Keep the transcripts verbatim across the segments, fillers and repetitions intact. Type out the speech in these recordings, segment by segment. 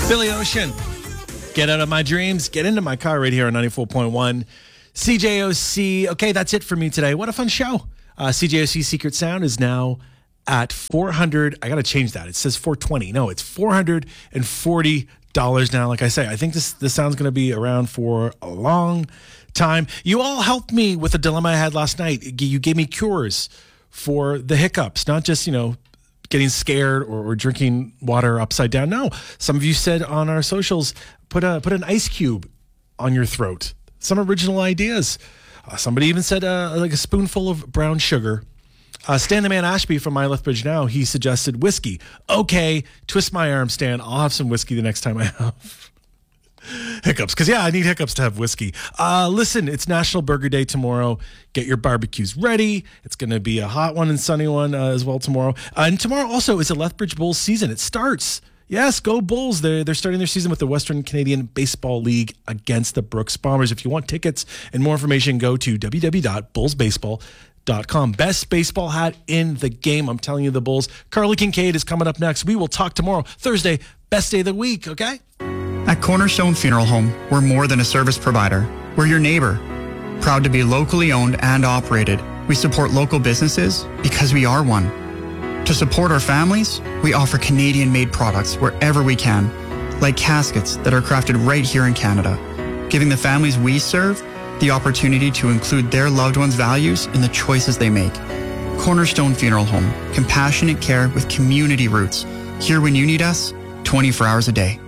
Billy Ocean. Get out of my dreams. Get into my car right here on ninety-four point one C J O C. Okay, that's it for me today. What a fun show. Uh, C J O C Secret Sound is now at four hundred. I got to change that. It says four twenty. No, it's four hundred forty dollars now. Like I say, I think this, this sound's going to be around for a long time. You all helped me with a dilemma I had last night. You gave me cures for the hiccups, not just, you know, getting scared or, or drinking water upside down. No, some of you said on our socials, put a put an ice cube on your throat. Some original ideas. Uh, somebody even said uh, like a spoonful of brown sugar. Uh, Stan the Man Ashby from My Lethbridge Now, he suggested whiskey. Okay, twist my arm, Stan. I'll have some whiskey the next time I have hiccups. Because, yeah, I need hiccups to have whiskey. Uh, listen, it's National Burger Day tomorrow. Get your barbecues ready. It's going to be a hot one and sunny one uh, as well tomorrow. Uh, and tomorrow also is a Lethbridge Bulls season. It starts. Yes, go Bulls. They're, they're starting their season with the Western Canadian Baseball League against the Brooks Bombers. If you want tickets and more information, go to w w w dot bulls baseball dot com. Best baseball hat in the game. I'm telling you, the Bulls. Carly Kincaid is coming up next. We will talk tomorrow, Thursday, best day of the week, okay? At Cornerstone Funeral Home, we're more than a service provider. We're your neighbor. Proud to be locally owned and operated. We support local businesses because we are one. To support our families, we offer Canadian-made products wherever we can, like caskets that are crafted right here in Canada, giving the families we serve the opportunity to include their loved ones' values in the choices they make. Cornerstone Funeral Home, compassionate care with community roots. Here when you need us, twenty-four hours a day.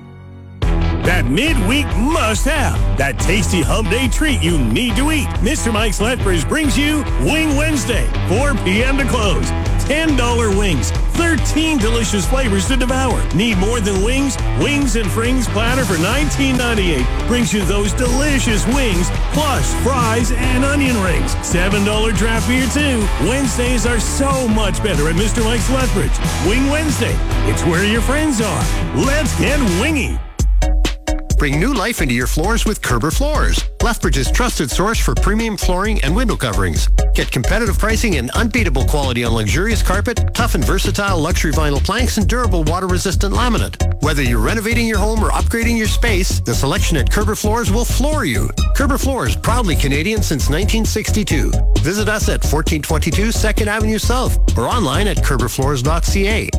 That midweek must-have, that tasty hump day treat you need to eat. Mister Mike's Lethbridge brings you Wing Wednesday, four p.m. to close. ten dollar wings, thirteen delicious flavors to devour. Need more than wings? Wings and Frings platter for nineteen ninety-eight brings you those delicious wings, plus fries and onion rings. seven dollar draft beer too. Wednesdays are so much better at Mister Mike's Lethbridge. Wing Wednesday, it's where your friends are. Let's get wingy. Bring new life into your floors with Kerber Floors, Lethbridge's trusted source for premium flooring and window coverings. Get competitive pricing and unbeatable quality on luxurious carpet, tough and versatile luxury vinyl planks, and durable water-resistant laminate. Whether you're renovating your home or upgrading your space, the selection at Kerber Floors will floor you. Kerber Floors, proudly Canadian since nineteen sixty-two. Visit us at fourteen twenty-two second Avenue South or online at kerber floors dot c a.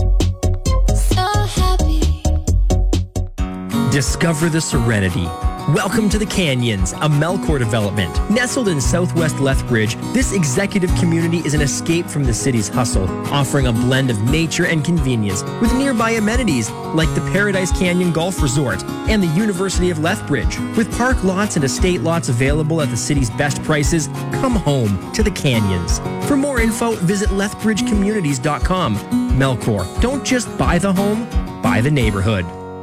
Discover the serenity. Welcome to the Canyons, a Melcor development. Nestled in southwest Lethbridge, this executive community is an escape from the city's hustle, offering a blend of nature and convenience with nearby amenities like the Paradise Canyon Golf Resort and the University of Lethbridge. With park lots and estate lots available at the city's best prices, come home to the Canyons. For more info, visit lethbridge communities dot com. Melcor, don't just buy the home, buy the neighborhood.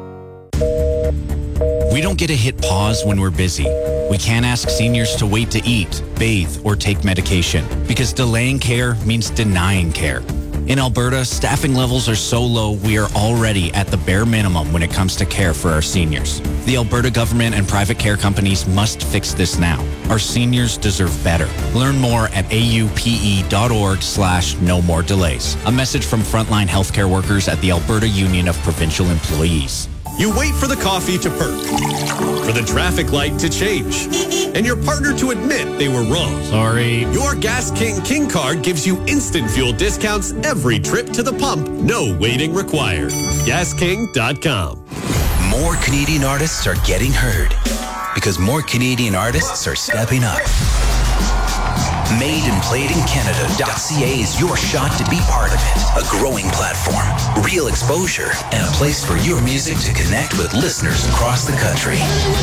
We don't get to hit pause when we're busy. We can't ask seniors to wait to eat, bathe, or take medication because delaying care means denying care. In Alberta, staffing levels are so low we are already at the bare minimum when it comes to care for our seniors. The Alberta government and private care companies must fix this now. Our seniors deserve better. Learn more at aupe.org slash no more delays. A message from frontline healthcare workers at the Alberta Union of Provincial Employees. You wait for the coffee to perk, for the traffic light to change, and your partner to admit they were wrong. Sorry. Your Gas King King card gives you instant fuel discounts every trip to the pump. No waiting required. gas king dot com. More Canadian artists are getting heard because more Canadian artists are stepping up. made and played in Canada dot c a is your shot to be part of it. A growing platform, real exposure, and a place for your music to connect with listeners across the country.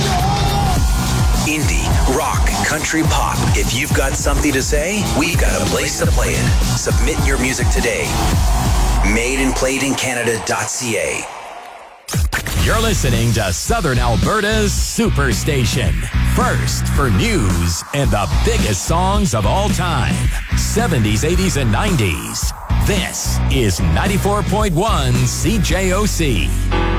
Indie, rock, country, pop. If you've got something to say, we've got a place to play it. Submit your music today. made and played in Canada dot c a. You're listening to Southern Alberta's Superstation. First for news and the biggest songs of all time. seventies, eighties, and nineties. This is ninety-four point one C J O C.